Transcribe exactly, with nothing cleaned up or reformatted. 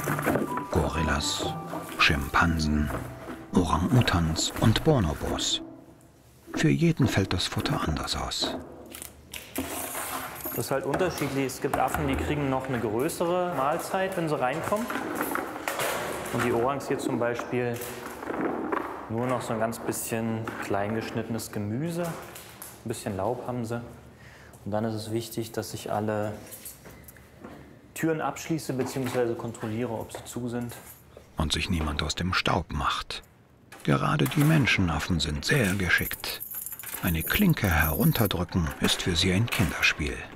Gorillas, Schimpansen, Orang-Utans und Bonobos. Für jeden fällt das Futter anders aus. Das ist halt unterschiedlich. Es gibt Affen, die kriegen noch eine größere Mahlzeit, wenn sie reinkommen. Und die Orangs hier zum Beispiel nur noch so ein ganz bisschen klein geschnittenes Gemüse. Ein bisschen Laub haben sie. Und dann ist es wichtig, dass ich alle Türen abschließe bzw. kontrolliere, ob sie zu sind. Und sich niemand aus dem Staub macht. Gerade die Menschenaffen sind sehr geschickt. Eine Klinke herunterdrücken ist für sie ein Kinderspiel.